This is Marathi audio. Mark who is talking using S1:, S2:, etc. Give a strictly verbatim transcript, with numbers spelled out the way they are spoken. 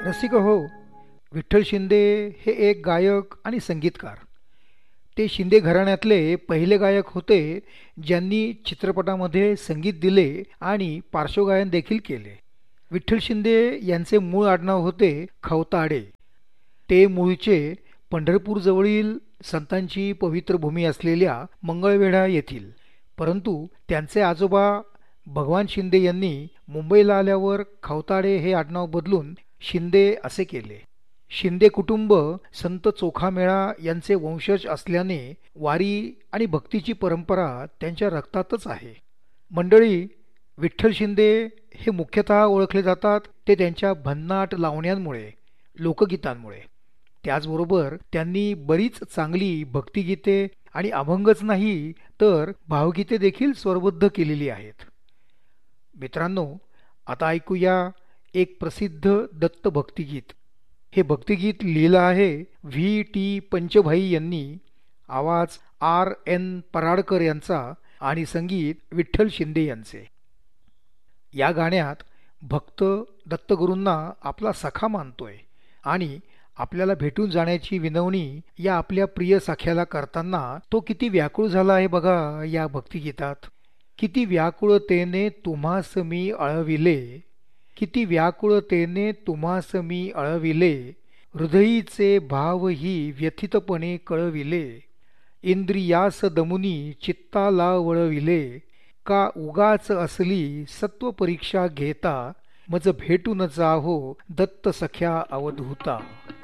S1: रसिक हो, विठ्ठल शिंदे हे एक गायक आणि संगीतकार. ते शिंदे घराण्यातले पहिले गायक होते ज्यांनी चित्रपटामध्ये संगीत दिले आणि पार्श्वगायन देखील केले. विठ्ठल शिंदे यांचे मूळ आडनाव होते खवताडे. ते मूळचे पंढरपूरजवळील संतांची पवित्र भूमी असलेल्या मंगळवेढा येथील, परंतु त्यांचे आजोबा भगवान शिंदे यांनी मुंबईला आल्यावर खवताडे हे आडनाव बदलून शिंदे असे केले. शिंदे कुटुंब संत चोखामेळा यांचे वंशज असल्याने वारी आणि भक्तीची परंपरा त्यांच्या रक्तातच आहे. मंडळी, विठ्ठल शिंदे हे मुख्यतः ओळखले जातात ते त्यांच्या भन्नाट लावण्यांमुळे, लोकगीतांमुळे. त्याचबरोबर त्यांनी बरीच चांगली भक्तिगीते आणि अभंगच नाही तर भावगीते देखील स्वरबद्ध केलेली आहेत. मित्रांनो, आता ऐकूया एक प्रसिद्ध दत्त भक्तिगीत. हे भक्तिगीत लिहिलं आहे व्ही टी पंचभाई यांनी, आवाज आर एन पराडकर यांचा आणि संगीत विठ्ठल शिंदे यांचे. या गाण्यात भक्त दत्तगुरूंना आपला सखा मानतोय आणि आपल्याला भेटून जाण्याची विनवणी या आपल्या प्रिय सख्याला करताना तो किती व्याकुळ झाला आहे बघा. या भक्तिगीतात किती व्याकुळतेने तुम्हास मी अळविले, किती व्याकुळतेने तुम्हास मी अळविले, हृदयीचे भावही व्यथितपणे कळविले, इंद्रियास दमुनी चित्ताला वळविले, का उगाच असली सत्व परीक्षा घेता, मज भेटून जाहो दत्त सख्या अवधूता.